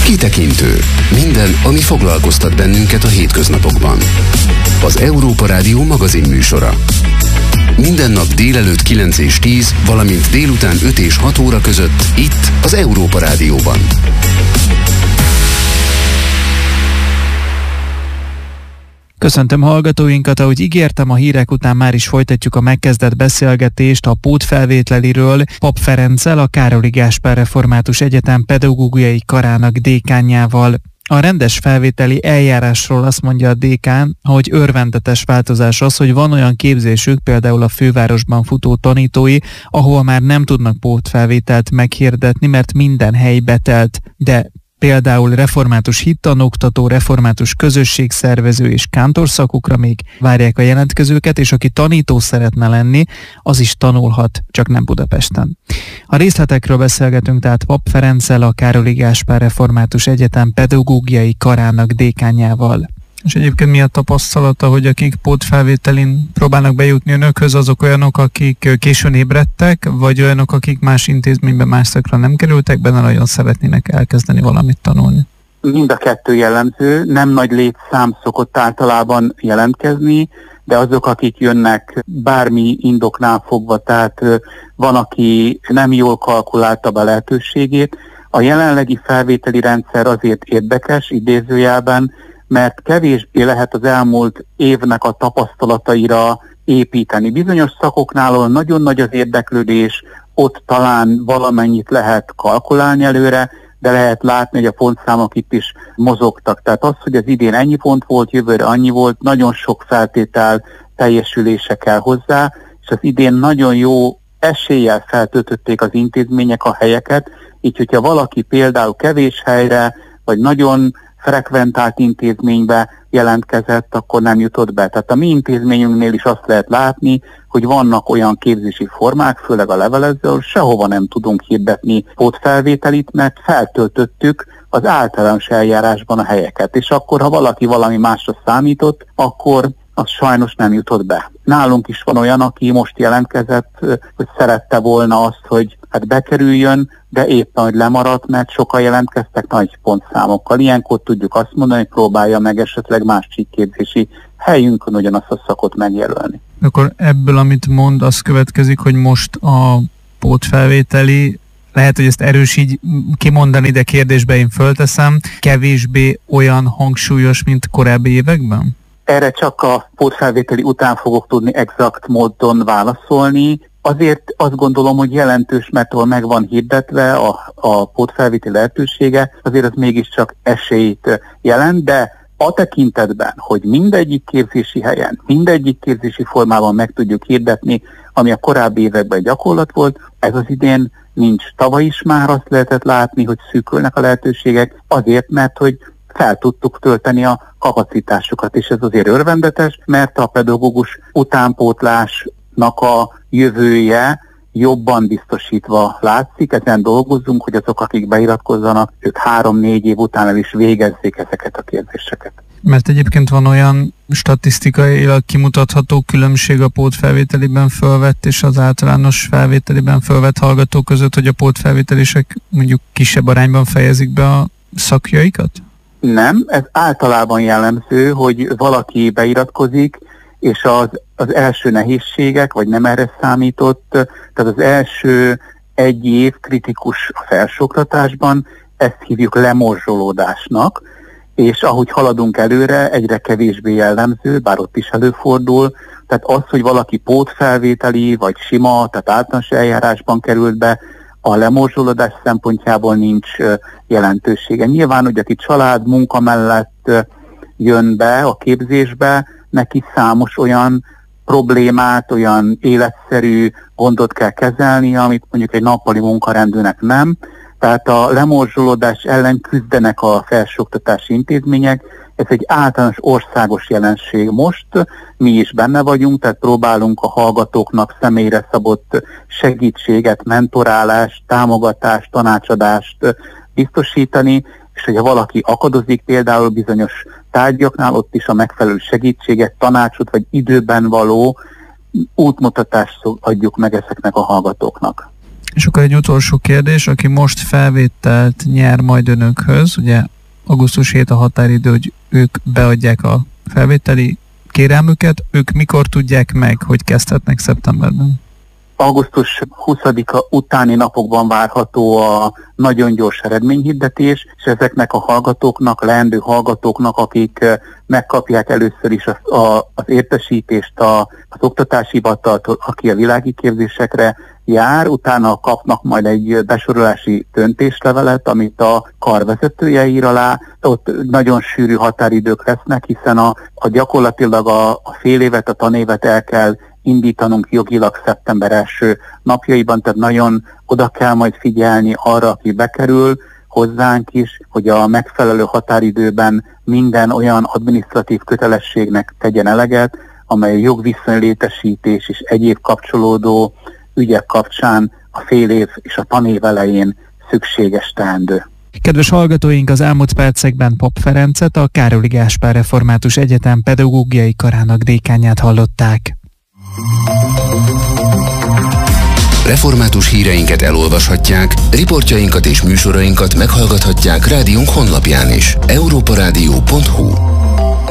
Kitekintő. Minden, ami foglalkoztat bennünket a hétköznapokban. Az Európa Rádió magazinműsora. Minden nap délelőtt 9 és 10, valamint délután 5 és 6 óra között itt az Európa Rádióban. Köszöntöm hallgatóinkat, ahogy ígértem, a hírek után már is folytatjuk a megkezdett beszélgetést a pótfelvételiről Papp Ferenccel, a Károly Gáspár Református Egyetem pedagógiai karának dékánjával. A rendes felvételi eljárásról azt mondja a dékán, hogy örvendetes változás az, hogy van olyan képzésük, például a fővárosban futó tanítói, ahol már nem tudnak pótfelvételt meghirdetni, mert minden hely betelt, de például református hittanoktató, református közösségszervező és kántorszakokra még várják a jelentkezőket, és aki tanító szeretne lenni, az is tanulhat, csak nem Budapesten. A részletekről beszélgetünk tehát Papp Ferenccel, a Károly Gáspár Református Egyetem pedagógiai karának dékánjával. És egyébként mi a tapasztalata, hogy akik pótfelvételin próbálnak bejutni önökhöz, azok olyanok, akik későn ébredtek, vagy olyanok, akik más intézményben, más szakra nem kerültek, benne nagyon szeretnének elkezdeni valamit tanulni? Mind a kettő jellemző, nem nagy létszám szokott általában jelentkezni, de azok, akik jönnek bármi indoknál fogva, tehát van, aki nem jól kalkulálta be lehetőségét. A jelenlegi felvételi rendszer azért érdekes, idézőjelben, mert kevésbé lehet az elmúlt évnek a tapasztalataira építeni. Bizonyos szakoknál, ahol nagyon nagy az érdeklődés, ott talán valamennyit lehet kalkulálni előre, de lehet látni, hogy a pontszámok itt is mozogtak. Tehát az, hogy az idén ennyi pont volt, jövőre annyi volt, nagyon sok feltétel teljesülése kell hozzá, és az idén nagyon jó eséllyel feltöltötték az intézmények a helyeket, így hogyha valaki például kevés helyre, vagy nagyon frekventált intézménybe jelentkezett, akkor nem jutott be. Tehát a mi intézményünknél is azt lehet látni, hogy vannak olyan képzési formák, főleg a levelező, sehova nem tudunk hirdetni pótfelvételit, mert feltöltöttük az általános eljárásban a helyeket. És akkor, ha valaki valami másra számított, akkor az sajnos nem jutott be. Nálunk is van olyan, aki most jelentkezett, hogy szerette volna azt, hogy bekerüljön, de éppen, hogy lemaradt, mert sokan jelentkeztek nagy pontszámokkal. Ilyenkor tudjuk azt mondani, hogy próbálja meg esetleg más képzési helyünkön ugyanazt a szakot megjelölni. Akkor ebből, amit mond, az következik, hogy most a pótfelvételi, lehet, hogy ezt erős így kimondani, de kérdésbe én fölteszem, kevésbé olyan hangsúlyos, mint korábbi években? Erre csak a pótfelvételi után fogok tudni exakt módon válaszolni. Azért azt gondolom, hogy jelentős, mert ahol meg van hirdetve a pótfelvételi lehetősége, azért az mégiscsak esélyt jelent, de a tekintetben, hogy mindegyik képzési helyen, mindegyik képzési formában meg tudjuk hirdetni, ami a korábbi években gyakorlat volt, ez az idén nincs. Tavaly is már azt lehetett látni, hogy szűkülnek a lehetőségek, azért, mert hogy fel tudtuk tölteni a kapacitásokat, és ez azért örvendetes, mert a pedagógus utánpótlásnak a jövője jobban biztosítva látszik, ezen dolgozunk, hogy azok, akik beiratkozzanak, ők 3-4 év után el is végezzék ezeket a képzéseket. Mert egyébként van olyan statisztikailag kimutatható különbség a pótfelvételiben fölvett és az általános felvételiben fölvett hallgatók között, hogy a pótfelvételisek mondjuk kisebb arányban fejezik be a szakjaikat? Nem, ez általában jellemző, hogy valaki beiratkozik, és az első nehézségek, vagy nem erre számított, tehát az első 1 év kritikus a felsőoktatásban, ezt hívjuk lemorzsolódásnak, és ahogy haladunk előre, egyre kevésbé jellemző, bár ott is előfordul, tehát az, hogy valaki pótfelvételi, vagy sima, tehát általános eljárásban került be, a lemorzsolódás szempontjából nincs jelentősége. Nyilván, hogy aki család, munka mellett jön be a képzésbe, neki számos olyan problémát, olyan életszerű gondot kell kezelni, amit mondjuk egy nappali munkarendűnek nem. Tehát a lemorzsolódás ellen küzdenek a felsőoktatási intézmények. Ez egy általános országos jelenség most. Mi is benne vagyunk, tehát próbálunk a hallgatóknak személyre szabott segítséget, mentorálást, támogatást, tanácsadást biztosítani, és hogyha valaki akadozik például bizonyos tárgyaknál, ott is a megfelelő segítséget, tanácsot vagy időben való útmutatást adjuk meg ezeknek a hallgatóknak. És akkor egy utolsó kérdés, aki most felvételt nyer majd önökhöz, ugye augusztus 7 a határidő, hogy ők beadják a felvételi kérelmüket, ők mikor tudják meg, hogy kezdhetnek szeptemberben? Augusztus 20-a utáni napokban várható a nagyon gyors eredményhirdetés, és ezeknek a hallgatóknak, leendő hallgatóknak, akik megkapják először is az értesítést az oktatási hivataltól, aki a világi képzésekre jár, utána kapnak majd egy besorolási döntéslevelet, amit a karvezetője ír alá. Ott nagyon sűrű határidők lesznek, hiszen a gyakorlatilag a fél évet, a tanévet el kell indítanunk jogilag szeptember első napjaiban, tehát nagyon oda kell majd figyelni arra, aki bekerül hozzánk is, hogy a megfelelő határidőben minden olyan adminisztratív kötelességnek tegyen eleget, amely a jogviszonylétesítés és egyéb kapcsolódó ügyek kapcsán a fél év és a tanév elején szükséges teendő. Kedves hallgatóink, az elmúlt percekben Pap Ferencet, a Károly Gáspár Református Egyetem pedagógiai karának dékánját hallották. Református híreinket elolvashatják, riportjainkat és műsorainkat meghallgathatják rádiónk honlapján is. europarádió.hu